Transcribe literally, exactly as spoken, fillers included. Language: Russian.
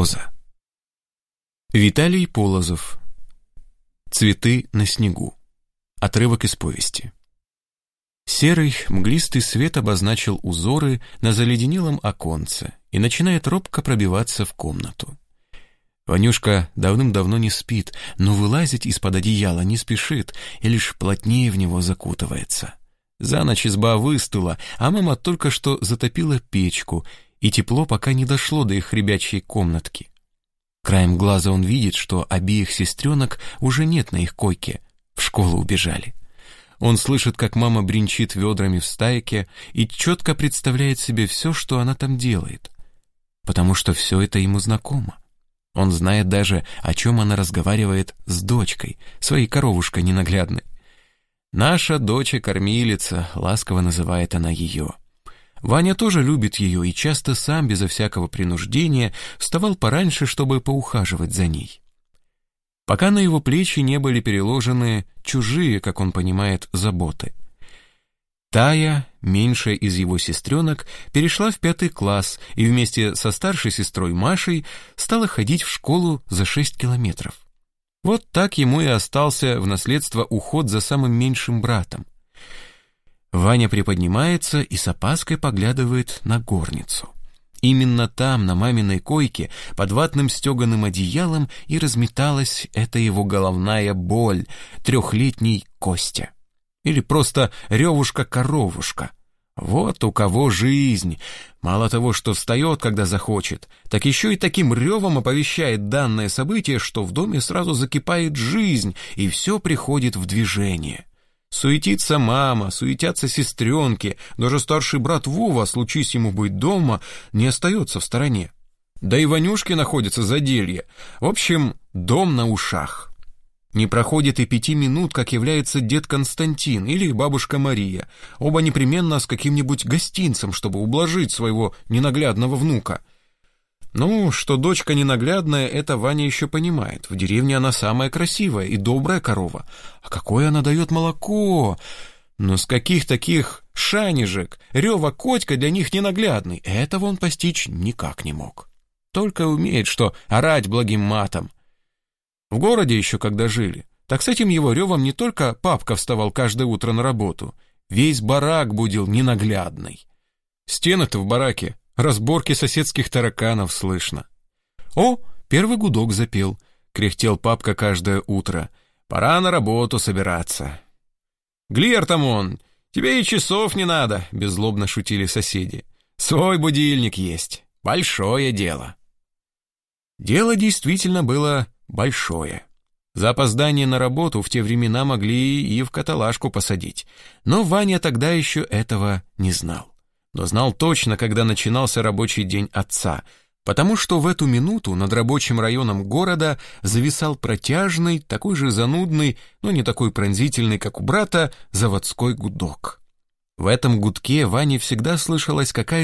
Роза. Виталий Полозов. Цветы на снегу. Отрывок из повести. Серый, мглистый свет обозначил узоры на заледенелом оконце и начинает робко пробиваться в комнату. Ванюшка давным-давно не спит, но вылазить из-под одеяла не спешит и лишь плотнее в него закутывается. За ночь изба выстыла, а мама только что затопила печку, и тепло пока не дошло до их ребячьей комнатки. Краем глаза он видит, что обеих сестренок уже нет на их койке, в школу убежали. Он слышит, как мама бренчит ведрами в стайке и четко представляет себе все, что она там делает, потому что все это ему знакомо. Он знает даже, о чем она разговаривает с дочкой, своей коровушкой ненаглядной. «Наша дочь-кормилица», — ласково называет она ее. Ваня тоже любит ее и часто сам, безо всякого принуждения, вставал пораньше, чтобы поухаживать за ней. Пока на его плечи не были переложены чужие, как он понимает, заботы. Тая, меньшая из его сестренок, перешла в пятый класс и вместе со старшей сестрой Машей стала ходить в школу за шесть километров. Вот так ему и остался в наследство уход за самым меньшим братом. Ваня приподнимается и с опаской поглядывает на горницу. Именно там, на маминой койке, под ватным стеганым одеялом и разметалась эта его головная боль, трехлетний Костя. Или просто ревушка-коровушка. Вот у кого жизнь. Мало того, что встает, когда захочет, так еще и таким ревом оповещает данное событие, что в доме сразу закипает жизнь, и все приходит в движение. Суетится мама, суетятся сестренки, даже старший брат Вова, случись ему быть дома, не остается в стороне. Да и Ванюшке находится заделье. В общем, дом на ушах. Не проходит и пяти минут, как является дед Константин или бабушка Мария, оба непременно с каким-нибудь гостинцем, чтобы ублажить своего ненаглядного внука. Ну, что дочка ненаглядная, это Ваня еще понимает. В деревне она самая красивая и добрая корова. А какое она дает молоко! Но с каких таких шанежек рева Котька для них ненаглядный, этого он постичь никак не мог. Только умеет, что орать благим матом. В городе еще когда жили, так с этим его ревом не только папка вставал каждое утро на работу, весь барак будил ненаглядный. Стены-то в бараке, разборки соседских тараканов слышно. О, первый гудок запел, кряхтел папка каждое утро. Пора на работу собираться. Гли, Артамон, тебе и часов не надо, беззлобно шутили соседи. Свой будильник есть, большое дело. Дело действительно было большое. За опоздание на работу в те времена могли и в каталажку посадить, но Ваня тогда еще этого не знал. Но знал точно, когда начинался рабочий день отца, потому что в эту минуту над рабочим районом города зависал протяжный, такой же занудный, но не такой пронзительный, как у брата, заводской гудок. В этом гудке Ване всегда слышалась какая-то